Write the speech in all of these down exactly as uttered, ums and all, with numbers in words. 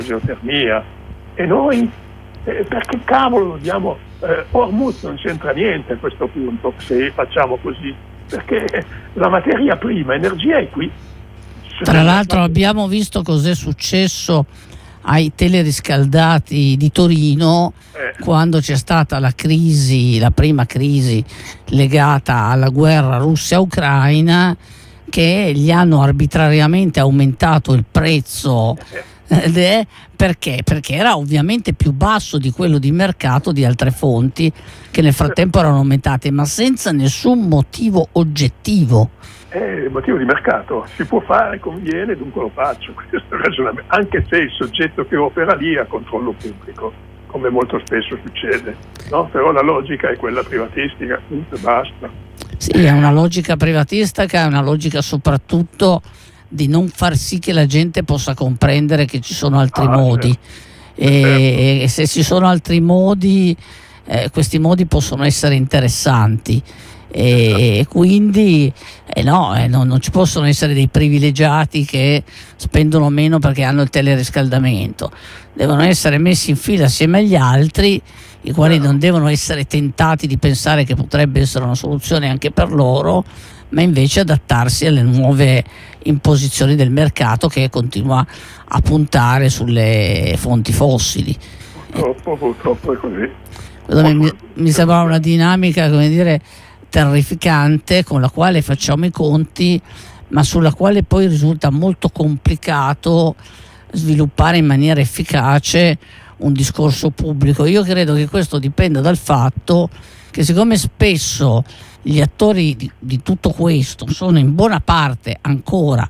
geotermia. E noi eh, perché cavolo dobbiamo eh, Hormuz non c'entra niente a questo punto se facciamo così, perché la materia prima, energia è qui. Tra l'altro abbiamo visto cos'è successo ai teleriscaldati di Torino eh. quando c'è stata la crisi, la prima crisi legata alla guerra Russia-Ucraina, che gli hanno arbitrariamente aumentato il prezzo eh, perché? Perché era ovviamente più basso di quello di mercato di altre fonti che nel frattempo erano aumentate, ma senza nessun motivo oggettivo. È il motivo di mercato, si può fare, conviene, dunque lo faccio, questo è il ragionamento, anche se il soggetto che opera lì ha controllo pubblico, come molto spesso succede, no? Però la logica è quella privatistica, punto e basta. Sì, è una logica privatistica, è una logica soprattutto di non far sì che la gente possa comprendere che ci sono altri ah, modi certo. E, certo. e se ci sono altri modi, eh, questi modi possono essere interessanti. E, e quindi eh no, eh, no, non ci possono essere dei privilegiati che spendono meno perché hanno il teleriscaldamento, devono essere messi in fila assieme agli altri, i quali non devono essere tentati di pensare che potrebbe essere una soluzione anche per loro, ma invece adattarsi alle nuove imposizioni del mercato che continua a puntare sulle fonti fossili. Purtroppo, purtroppo è così. Mi, mi sembra una dinamica, come dire, terrificante, con la quale facciamo i conti, ma sulla quale poi risulta molto complicato sviluppare in maniera efficace un discorso pubblico. Io credo che questo dipenda dal fatto che, siccome spesso gli attori di, di tutto questo sono in buona parte ancora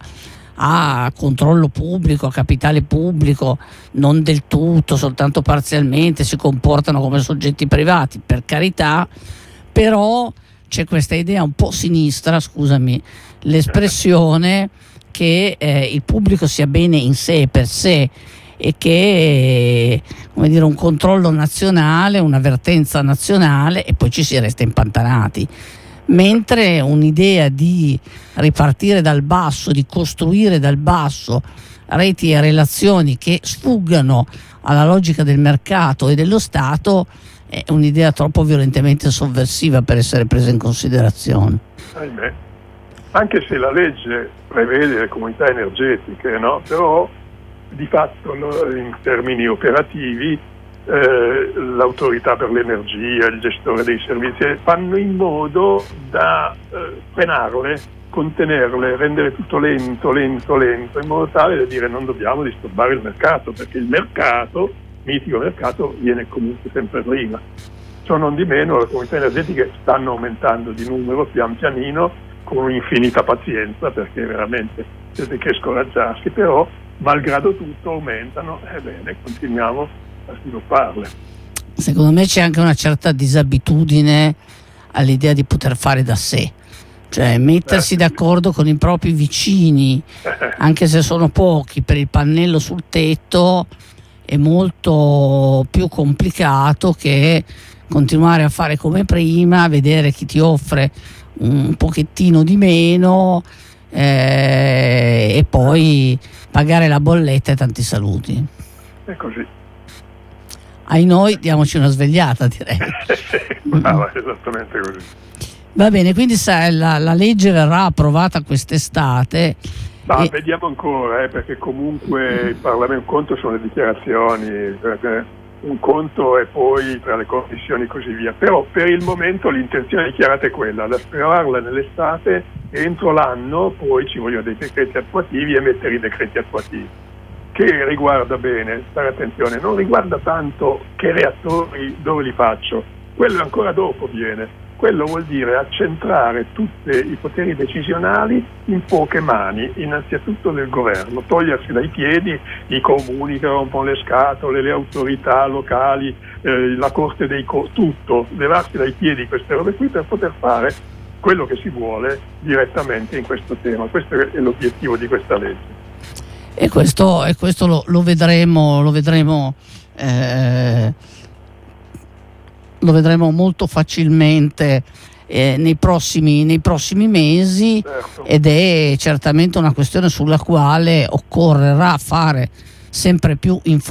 a controllo pubblico, a capitale pubblico, non del tutto, soltanto parzialmente, si comportano come soggetti privati, per carità, però c'è questa idea un po' sinistra, scusami l'espressione, che eh, il pubblico sia bene in sé per sé e che, come dire, un controllo nazionale, un'avvertenza nazionale e poi ci si resta impantanati. Mentre un'idea di ripartire dal basso, di costruire dal basso reti e relazioni che sfuggano alla logica del mercato e dello Stato è un'idea troppo violentemente sovversiva per essere presa in considerazione. Ahimè. Anche se la legge prevede le comunità energetiche, no? Però di fatto no, in termini operativi eh, l'autorità per l'energia, il gestore dei servizi fanno in modo da eh, frenarle, contenerle, rendere tutto lento, lento, lento, in modo tale da dire non dobbiamo disturbare il mercato, perché il mercato, mitico mercato, viene comunque sempre prima. Ciò non di meno le comunità energetiche stanno aumentando di numero pian pianino con un'infinita pazienza, perché veramente c'è che scoraggiarsi, però malgrado tutto aumentano, ebbene continuiamo a svilupparle. Secondo me c'è anche una certa disabitudine all'idea di poter fare da sé, cioè mettersi eh, d'accordo con i propri vicini, eh. anche se sono pochi, per il pannello sul tetto è molto più complicato che continuare a fare come prima, vedere chi ti offre un pochettino di meno eh, e poi pagare la bolletta e tanti saluti. È così. Ai noi diamoci una svegliata, direi. Brava, esattamente così. Va bene, quindi sa, la, la legge verrà approvata quest'estate. Ma e... vediamo ancora, eh, perché comunque il Parlamento, un conto sono le dichiarazioni, perché un conto e poi tra le commissioni e così via, però per il momento l'intenzione dichiarata è quella, da approvarla nell'estate, entro l'anno poi ci vogliono dei decreti attuativi e mettere i decreti attuativi, che riguarda bene, stare attenzione, non riguarda tanto che reattori dove li faccio, quello ancora dopo viene. Quello vuol dire accentrare tutti i poteri decisionali in poche mani, innanzitutto del governo, togliersi dai piedi i comuni che rompono le scatole, le autorità locali, eh, la Corte dei Conti, tutto, levarsi dai piedi queste robe qui per poter fare quello che si vuole direttamente in questo tema. Questo è l'obiettivo di questa legge. E questo, e questo lo, lo vedremo, lo vedremo eh... lo vedremo molto facilmente eh, nei prossimi, nei prossimi mesi, certo. Ed è certamente una questione sulla quale occorrerà fare sempre più informati